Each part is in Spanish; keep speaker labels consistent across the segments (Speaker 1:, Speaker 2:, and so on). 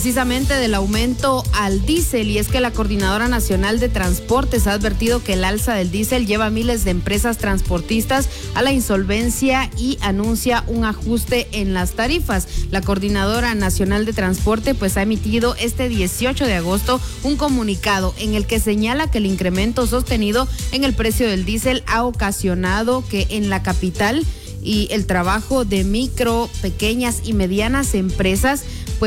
Speaker 1: Precisamente del aumento al diésel, y es que la Coordinadora Nacional de Transportes ha advertido que el alza del diésel lleva a miles de empresas transportistas a la insolvencia y anuncia un ajuste en las tarifas. La Coordinadora Nacional de Transporte ha emitido este 18 de agosto un comunicado en el que señala que el incremento sostenido en el precio del diésel ha ocasionado que en la capital y el trabajo de micro, pequeñas y medianas empresas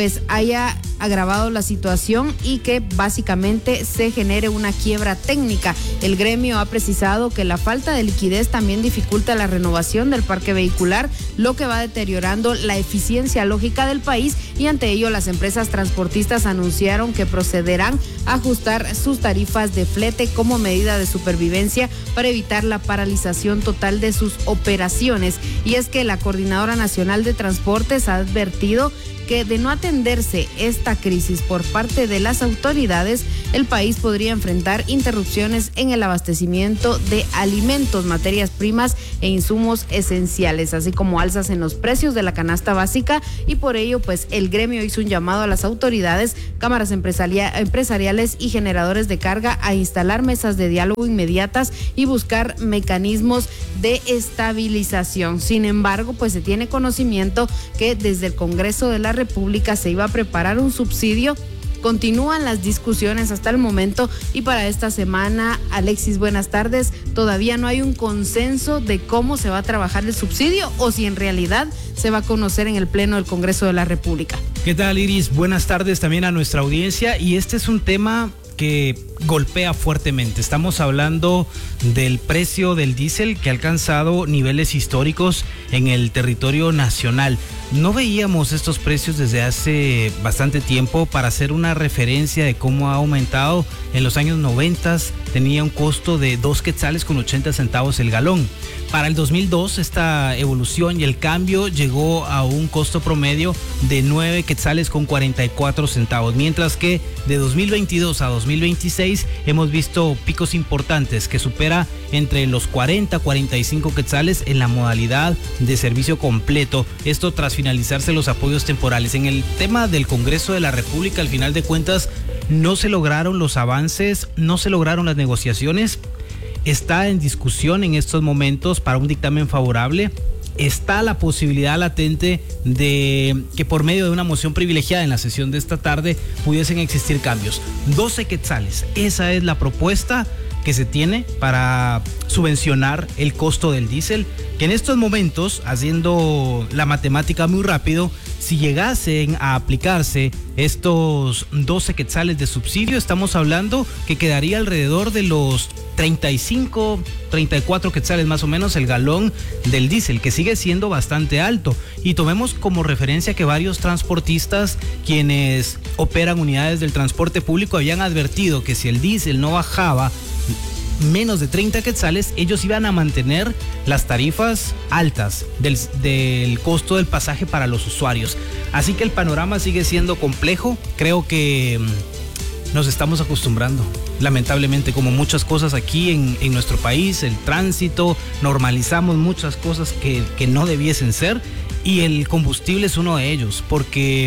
Speaker 1: haya agravado la situación y que básicamente se genere una quiebra técnica. El gremio ha precisado que la falta de liquidez también dificulta la renovación del parque vehicular, lo que va deteriorando la eficiencia lógica del país, y ante ello las empresas transportistas anunciaron que procederán a ajustar sus tarifas de flete como medida de supervivencia para evitar la paralización total de sus operaciones. Y es que la Coordinadora Nacional de Transportes ha advertido que de no atenderse esta crisis por parte de las autoridades, el país podría enfrentar interrupciones en el abastecimiento de alimentos, materias primas e insumos esenciales, así como alzas en los precios de la canasta básica, y por ello el gremio hizo un llamado a las autoridades, cámaras empresariales y generadores de carga a instalar mesas de diálogo inmediatas y buscar mecanismos de estabilización. Sin embargo, se tiene conocimiento que desde el Congreso de la República se iba a preparar un subsidio. Continúan las discusiones hasta el momento, y para esta semana, Alexis, buenas tardes, todavía no hay un consenso de cómo se va a trabajar el subsidio o si en realidad se va a conocer en el Pleno del Congreso de la República.
Speaker 2: ¿Qué tal, Iris? Buenas tardes también a nuestra audiencia, y este es un tema que golpea fuertemente. Estamos hablando del precio del diésel que ha alcanzado niveles históricos en el territorio nacional. No veíamos estos precios desde hace bastante tiempo. Para hacer una referencia de cómo ha aumentado, en los años 90 tenía un costo de 2 quetzales con 80 centavos el galón. Para el 2002 esta evolución y el cambio llegó a un costo promedio de 9 quetzales con 44 centavos, mientras que de 2022 a 2026 hemos visto picos importantes que supera entre los 40-45 quetzales en la modalidad de servicio completo. Esto tras finalizarse los apoyos temporales. En el tema del Congreso de la República, al final de cuentas, no se lograron los avances, no se lograron las negociaciones. Está en discusión en estos momentos para un dictamen favorable. Está la posibilidad latente de que por medio de una moción privilegiada en la sesión de esta tarde pudiesen existir cambios. 12 quetzales, esa es la propuesta que se tiene para subvencionar el costo del diésel, que en estos momentos, haciendo la matemática muy rápido, si llegasen a aplicarse estos 12 quetzales de subsidio, estamos hablando que quedaría alrededor de los 35, 34 quetzales más o menos el galón del diésel, que sigue siendo bastante alto. Y tomemos como referencia que varios transportistas, quienes operan unidades del transporte público, habían advertido que si el diésel no bajaba menos de 30 quetzales, ellos iban a mantener las tarifas altas del costo del pasaje para los usuarios. Así que el panorama sigue siendo complejo. Creo que nos estamos acostumbrando, lamentablemente, como muchas cosas aquí en nuestro país, el tránsito, normalizamos muchas cosas que no debiesen ser, y el combustible es uno de ellos, porque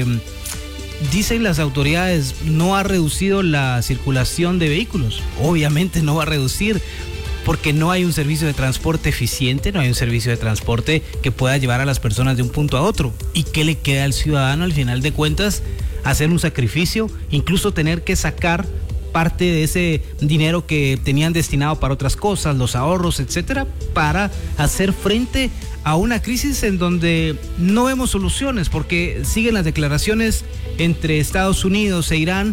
Speaker 2: dicen las autoridades, no ha reducido la circulación de vehículos. Obviamente no va a reducir, porque no hay un servicio de transporte eficiente, no hay un servicio de transporte que pueda llevar a las personas de un punto a otro. ¿Y qué le queda al ciudadano al final de cuentas? Hacer un sacrificio, incluso tener que sacar parte de ese dinero que tenían destinado para otras cosas, los ahorros, etcétera, para hacer frente a una crisis en donde no vemos soluciones, porque siguen las declaraciones entre Estados Unidos e Irán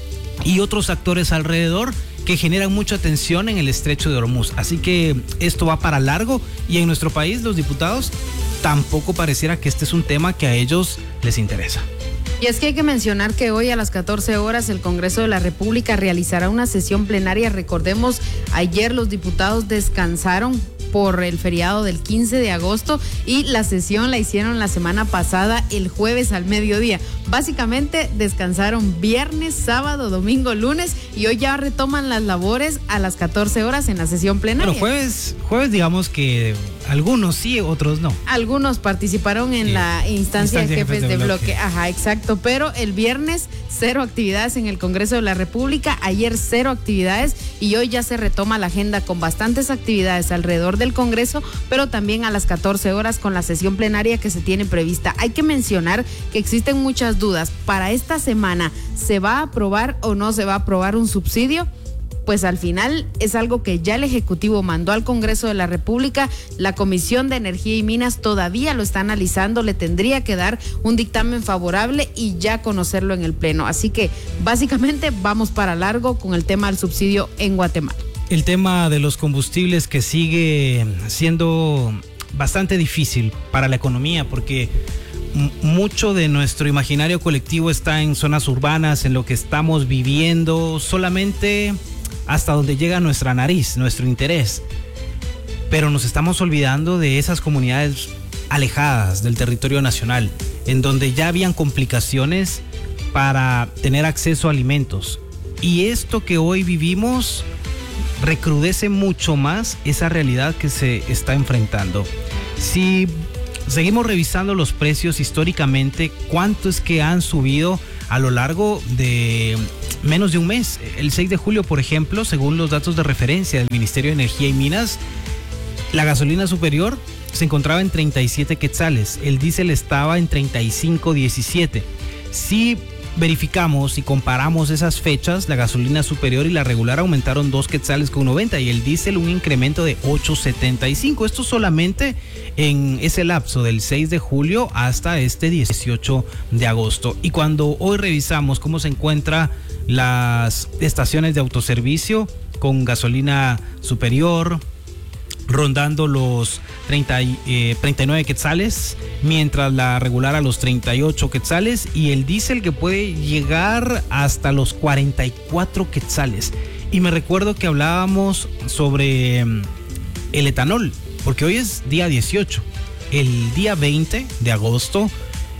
Speaker 2: y otros actores alrededor que generan mucha tensión en el estrecho de Hormuz. Así que esto va para largo, y en nuestro país los diputados tampoco pareciera que este es un tema que a ellos les interesa.
Speaker 1: Y es que hay que mencionar que hoy a las 14 horas el Congreso de la República realizará una sesión plenaria. Recordemos, ayer los diputados descansaron por el feriado del 15 de agosto y la sesión la hicieron la semana pasada el jueves al mediodía. Básicamente descansaron viernes, sábado, domingo, lunes y hoy ya retoman las labores a las 14 horas en la sesión plenaria.
Speaker 2: Bueno, jueves digamos que algunos sí, otros no.
Speaker 1: Algunos participaron en la instancia de jefes de bloque. Ajá, exacto. Pero el viernes 0 actividades en el Congreso de la República, ayer 0 actividades y hoy ya se retoma la agenda con bastantes actividades alrededor del Congreso, pero también a las 14 horas con la sesión plenaria que se tiene prevista. Hay que mencionar que existen muchas dudas. Para esta semana, ¿se va a aprobar o no se va a aprobar un subsidio? Pues al final es algo que ya el Ejecutivo mandó al Congreso de la República. La Comisión de Energía y Minas todavía lo está analizando, le tendría que dar un dictamen favorable y ya conocerlo en el Pleno. Así que básicamente vamos para largo con el tema del subsidio en Guatemala.
Speaker 2: El tema de los combustibles que sigue siendo bastante difícil para la economía porque mucho de nuestro imaginario colectivo está en zonas urbanas, en lo que estamos viviendo solamente hasta donde llega nuestra nariz, nuestro interés. Pero nos estamos olvidando de esas comunidades alejadas del territorio nacional, en donde ya habían complicaciones para tener acceso a alimentos. Y esto que hoy vivimos recrudece mucho más esa realidad que se está enfrentando. Si seguimos revisando los precios históricamente, ¿cuánto es que han subido a lo largo de menos de un mes? El 6 de julio, por ejemplo, según los datos de referencia del Ministerio de Energía y Minas, la gasolina superior se encontraba en 37 quetzales, el diésel estaba en 35.17. Si verificamos y comparamos esas fechas, la gasolina superior y la regular aumentaron 2 quetzales con 90 y el diésel un incremento de 8.75. Esto solamente en ese lapso del 6 de julio hasta este 18 de agosto. Y cuando hoy revisamos cómo se encuentran las estaciones de autoservicio con gasolina superior rondando los 39 quetzales, mientras la regular a los 38 quetzales y el diésel que puede llegar hasta los 44 quetzales. Y me recuerdo que hablábamos sobre el etanol, porque hoy es día 18, el día 20 de agosto,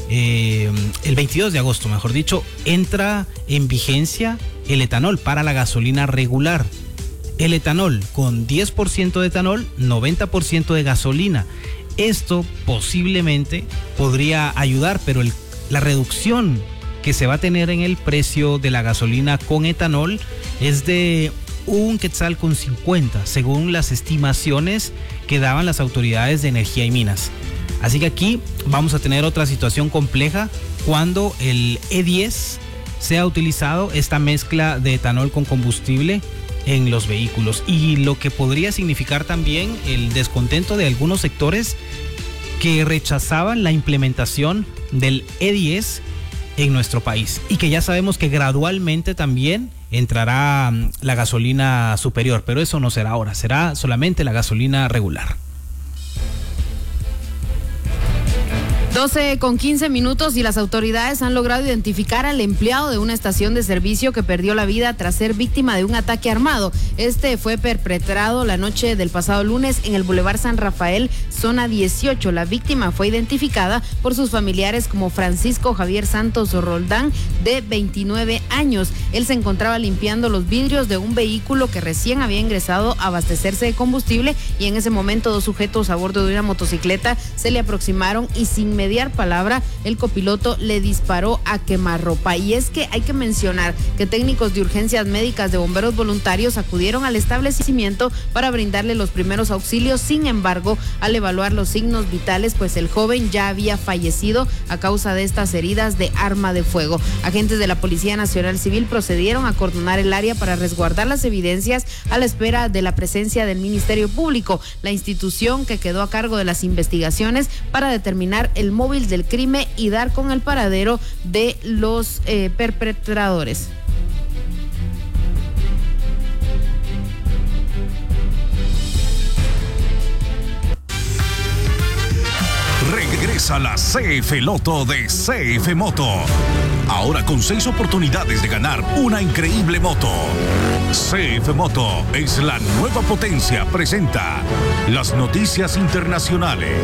Speaker 2: el 22 de agosto, mejor dicho, entra en vigencia el etanol para la gasolina regular. El etanol con 10% de etanol, 90% de gasolina. Esto posiblemente podría ayudar, pero la reducción que se va a tener en el precio de la gasolina con etanol es de 1 quetzal con 50, según las estimaciones que daban las autoridades de energía y minas. Así que aquí vamos a tener otra situación compleja cuando el E10 sea utilizado, esta mezcla de etanol con combustible en los vehículos, y lo que podría significar también el descontento de algunos sectores que rechazaban la implementación del E10 en nuestro país y que ya sabemos que gradualmente también entrará la gasolina superior, pero eso no será ahora, será solamente la gasolina regular.
Speaker 1: 12:15 y las autoridades han logrado identificar al empleado de una estación de servicio que perdió la vida tras ser víctima de un ataque armado. Este fue perpetrado la noche del pasado lunes en el Boulevard San Rafael, zona 18. La víctima fue identificada por sus familiares como Francisco Javier Santos Roldán, de 29 años. Él se encontraba limpiando los vidrios de un vehículo que recién había ingresado a abastecerse de combustible y en ese momento 2 sujetos a bordo de una motocicleta se le aproximaron y sin mediar palabra, el copiloto le disparó a quemarropa. Y es que hay que mencionar que técnicos de urgencias médicas de bomberos voluntarios acudieron al establecimiento para brindarle los primeros auxilios. Sin embargo, al evaluar los signos vitales, pues el joven ya había fallecido a causa de estas heridas de arma de fuego. Agentes de la Policía Nacional Civil procedieron a acordonar el área para resguardar las evidencias a la espera de la presencia del Ministerio Público, la institución que quedó a cargo de las investigaciones para determinar el móvil del crimen y dar con el paradero de los perpetradores.
Speaker 3: Regresa la CF Loto de CF Moto. Ahora con 6 oportunidades de ganar una increíble moto. CF Moto es la nueva potencia. Presenta las noticias internacionales.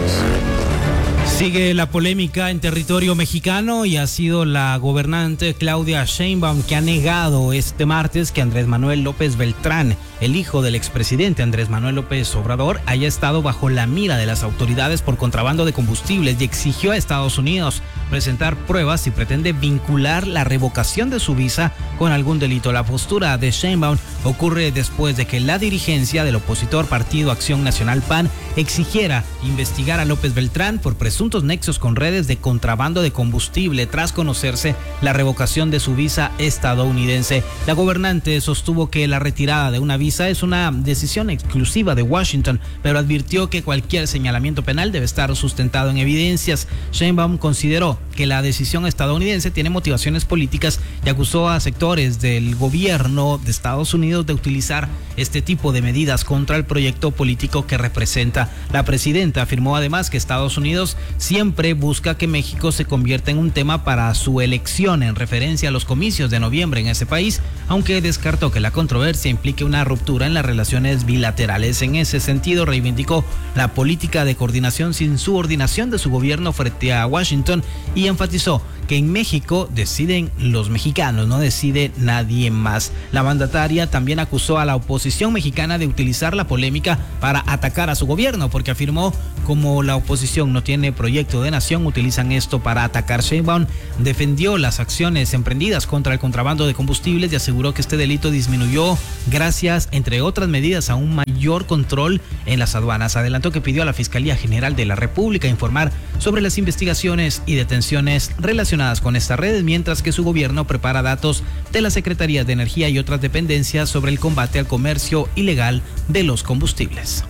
Speaker 2: Sigue la polémica en territorio mexicano y ha sido la gobernante Claudia Sheinbaum que ha negado este martes que Andrés Manuel López Beltrán, el hijo del expresidente Andrés Manuel López Obrador, haya estado bajo la mira de las autoridades por contrabando de combustibles y exigió a Estados Unidos presentar pruebas si pretende vincular la revocación de su visa con algún delito. La postura de Sheinbaum ocurre después de que la dirigencia del opositor Partido Acción Nacional PAN exigiera investigar a López Beltrán por presuntos nexos con redes de contrabando de combustible tras conocerse la revocación de su visa estadounidense. La gobernante sostuvo que la retirada de una visa es una decisión exclusiva de Washington, pero advirtió que cualquier señalamiento penal debe estar sustentado en evidencias. Sheinbaum consideró que la decisión estadounidense tiene motivaciones políticas y acusó a sectores del gobierno de Estados Unidos de utilizar este tipo de medidas contra el proyecto político que representa. La presidenta afirmó además que Estados Unidos siempre busca que México se convierta en un tema para su elección, en referencia a los comicios de noviembre en ese país, aunque descartó que la controversia implique una ruptura en las relaciones bilaterales. En ese sentido, reivindicó la política de coordinación sin subordinación de su gobierno frente a Washington y enfatizó que en México deciden los mexicanos, no decide nadie más. La mandataria también acusó a la oposición mexicana de utilizar la polémica para atacar a su gobierno, porque afirmó como la oposición no tiene proyecto de nación, utilizan esto para atacar. Sheinbaum defendió las acciones emprendidas contra el contrabando de combustibles y aseguró que este delito disminuyó gracias, entre otras medidas, a un mayor control en las aduanas. Adelantó que pidió a la Fiscalía General de la República informar sobre las investigaciones y detenciones relacionadas con estas redes, mientras que su gobierno prepara datos de las Secretarías de Energía y otras dependencias sobre el combate al comercio ilegal de los combustibles.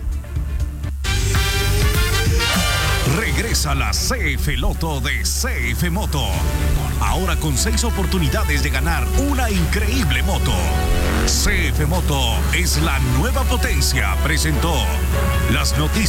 Speaker 3: Regresa la CF Loto de CF Moto. Ahora con 6 oportunidades de ganar una increíble moto. CF Moto es la nueva potencia. Presentó las noticias.